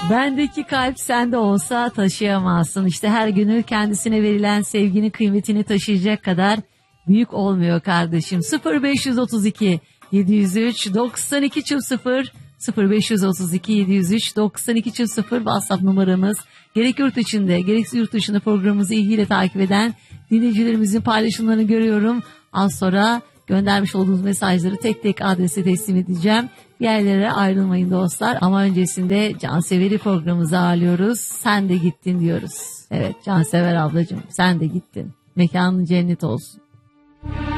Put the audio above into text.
Bendeki kalp sende olsa taşıyamazsın. İşte her günü kendisine verilen sevginin kıymetini taşıyacak kadar büyük olmuyor kardeşim. 0532 703 9200 0532 703 9200 WhatsApp numaramız. Gerek yurt içinde gerekse yurt dışında programımızı ilgiyle takip eden dinleyicilerimizin paylaşımlarını görüyorum. Az sonra göndermiş olduğunuz mesajları tek tek adrese teslim edeceğim. Bir yerlere ayrılmayın dostlar. Ama öncesinde Cansever'i programımıza ağırlıyoruz. Sen de gittin diyoruz. Evet Cansever ablacığım sen de gittin. Mekanın cennet olsun.